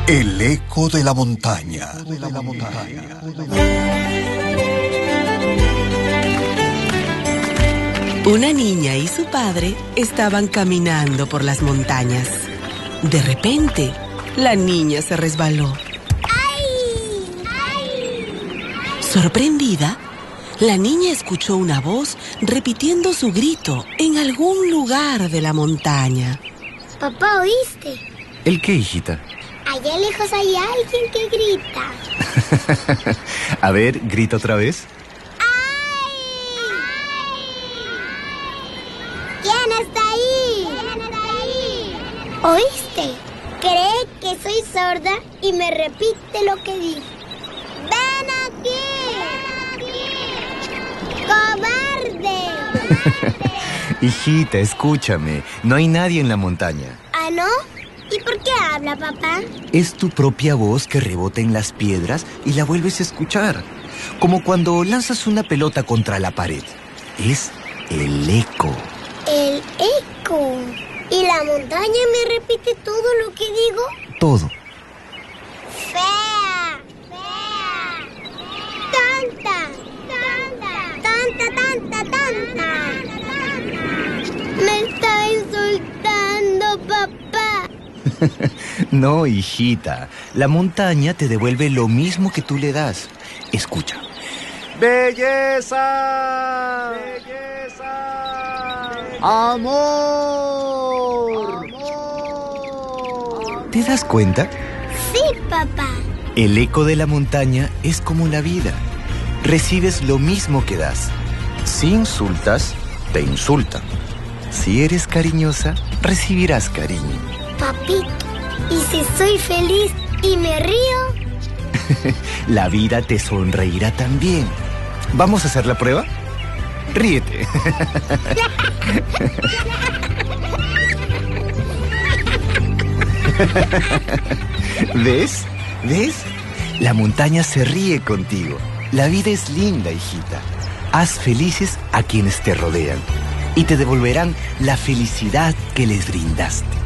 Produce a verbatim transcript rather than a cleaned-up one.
El eco de la montaña. Una niña y su padre estaban caminando por las montañas. De repente, la niña se resbaló. ¡Ay! ¡Ay! Sorprendida, la niña escuchó una voz repitiendo su grito en algún lugar de la montaña. Papá, ¿oíste? ¿El qué, hijita? Allá lejos hay alguien que grita. A ver, grita otra vez. ¿Quién está ahí? ¿Quién está ahí? ¿Oíste? Cree que soy sorda y me repite lo que dice. ¡Ven aquí! ¡Ven aquí! ¡Cobarde! Hijita, escúchame. No hay nadie en la montaña. ¿Ah, no? ¿Y por qué habla, papá? Es tu propia voz que rebota en las piedras y la vuelves a escuchar. Como cuando lanzas una pelota contra la pared. Es el eco. El eco. ¿Y la montaña me repite todo lo que digo? Todo. Fea. Fea. Tonta. Tonta. Tonta, tonta, tonta. Me está insultando, papá. No, hijita. La montaña te devuelve lo mismo que tú le das. Escucha. ¡Belleza! ¡Belleza! ¡Amor! ¡Amor! ¿Te das cuenta? Sí, papá. El eco de la montaña es como la vida. Recibes lo mismo que das. Si insultas, te insultan. Si eres cariñosa, recibirás cariño. Papito, ¿y si soy feliz y me río? La vida te sonreirá también. ¿Vamos a hacer la prueba? Ríete. ¿Ves? ¿Ves? La montaña se ríe contigo. La vida es linda, hijita. Haz felices a quienes te rodean y te devolverán la felicidad que les brindaste.